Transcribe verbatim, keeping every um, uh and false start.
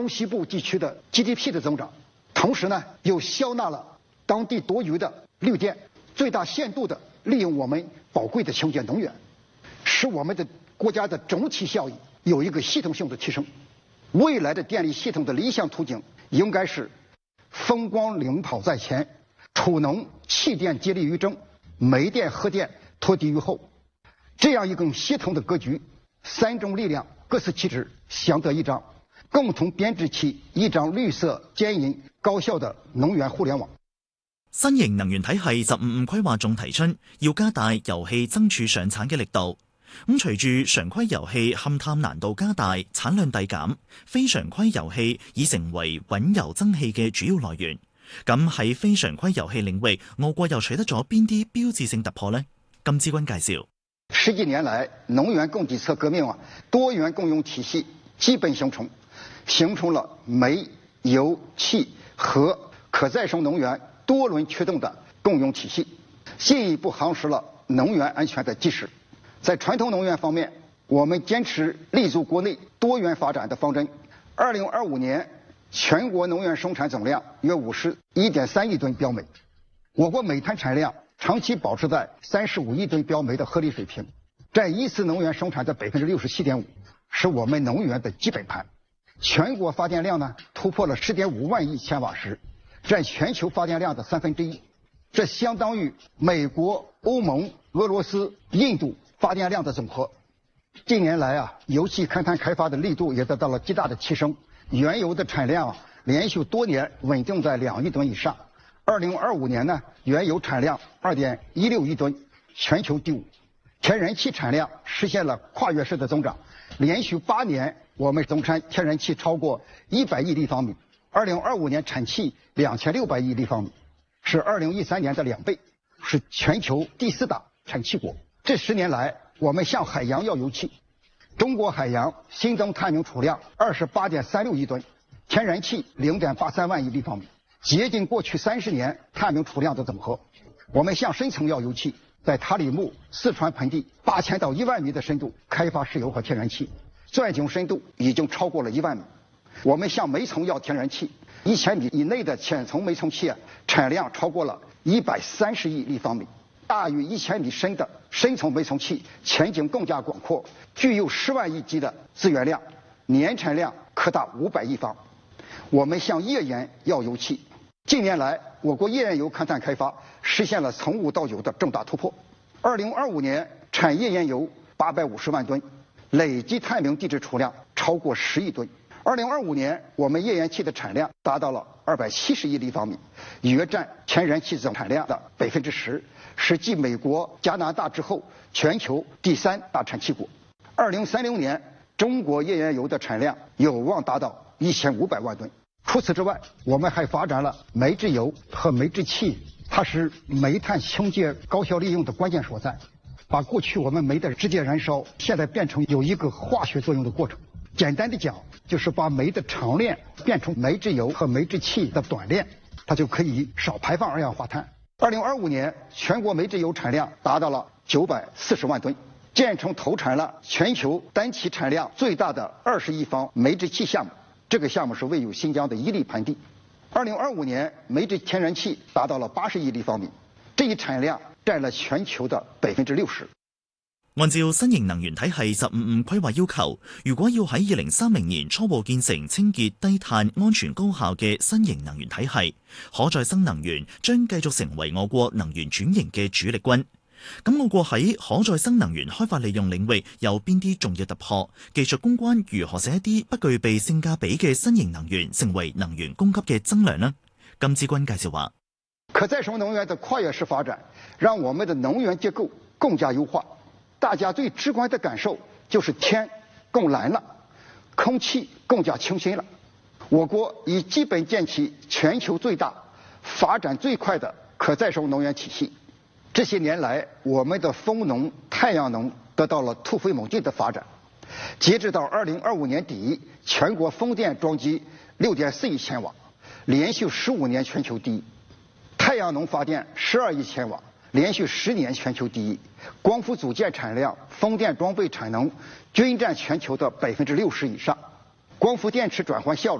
中西部地区的 G D P 的增长，同时呢又消纳了当地多余的绿电，最大限度的利用我们宝贵的清洁能源，使我们的国家的总体效益有一个系统性的提升。未来的电力系统的理想途径应该是风光领跑在前，储能气电接力于正，煤电核电拖地于后，这样一个系统的格局，三种力量各司其职，相得益彰，共同编织起一张綠色、堅韌、高效的能源互聯網。 新型能源體系十五五規劃仲提出要加大油氣增儲上產嘅力度。咁隨住常規油氣勘探難度加大，產量遞減，非常規油氣已成為穩油增氣嘅主要來源。咁喺非常規油氣領域，我國又取得咗邊啲標誌性突破呢？金之君介紹。 十幾年來，能源供給側革命啊，多元共用體系基本形成，形成了煤、油、氣和可再生能源多輪驅動的共用體系，進一步夯實了能源安全的基石。在傳統能源方面，我們堅持立足國內多元發展的方針。二零二五年，全國能源生產總量約五十一點三億噸標煤，我國煤炭產量長期保持在三十五億噸標煤的合理水平，佔一次能源生產的百分之六十七點五，是我們能源的基本盤。全國發電量呢突破了十點五萬億千瓦時，佔全球發電量的三分之一，這相當於美國、歐盟、俄羅斯、印度發電量的總和。近年來啊，油氣勘探開發的力度也得到了極大的提升，原油的產量連續多年穩定在兩億噸以上。二零二五年呢，原油產量二點一六億噸，全球第五。天然氣產量實現了跨越式的增長，連續八年我們總產天然氣超過一百億立方米。二零二五年產氣兩千六百億立方米，是二零一三年的兩倍，是全球第四大產氣國。這十年來，我們向海洋要油氣，中國海洋新增探明儲量二十八點三六億噸，天然氣零點八三萬億立方米，接近過去三十年探明儲量的總和。我們向深層要油氣，在塔里木、四川盆地八千到一萬米的深度開發石油和天然氣，鑽井深度已經超過了一萬米。我們向煤層要天然氣，一千米以內的淺層煤層氣啊，產量超過了一百三十億立方米。大於一千米深的深層煤層氣前景更加廣闊，具有十萬億級的資源量，年產量可達五百億方。我們向頁岩要油氣，近年來我國頁岩油勘探開發實現了從無到有的重大突破。二零二五年產頁岩油八百五十萬噸，累計探明地質儲量超過十億噸。二零二五年我們頁岩氣的產量達到了二百七十億立方米，約佔天然氣總產量的百分之十，是繼美國、加拿大之後全球第三大產氣國。二零三零年，中國頁岩油的產量有望達到一千五百萬噸。除此之外，我們還發展了煤制油和煤制氣，它是煤炭清潔高效利用的關鍵所在，把過去我們煤的直接燃燒，現在變成有一個化學作用的過程。簡單的講，就是把煤的長鏈變成煤制油和煤制氣的短鏈，它就可以少排放二氧化碳。二零二五年，全國煤制油產量達到了九百四十萬噸，建成投產了全球單期產量最大的二十億方煤制氣項目。這個項目是位於新疆的伊犁盆地。二零二五年，煤制天然氣達到了八十億立方米，這一產量佔了全球的百分之六十。 按照新型能源體系十五五規劃要求，如果要喺二零三零年初步建成清潔、低碳、安全、高效嘅新型能源體系，可再生能源將繼續成為我國能源轉型嘅主力軍。咁我國喺可再生能源開發利用領域有邊啲重要突破？技術攻關如何使一啲不具備性價比嘅新型能源成為能源供給嘅增量呢？金之君介紹話： 可再生能源的跨越式發展，讓我們的能源結構更加優化。大家最直觀的感受就是天更藍了，空氣更加清新了。我國已基本建起全球最大、發展最快的可再生能源體系。這些年來，我們的風能、太陽能得到了突飛猛進的發展。截至到二零二五年底，全國風電裝機六點四億千瓦，連續十五年全球第一；太陽能發電十二億千瓦，連續十年全球第一。光伏組件產量、風電裝備產能均佔全球的百分之六十以上。光伏電池轉換效率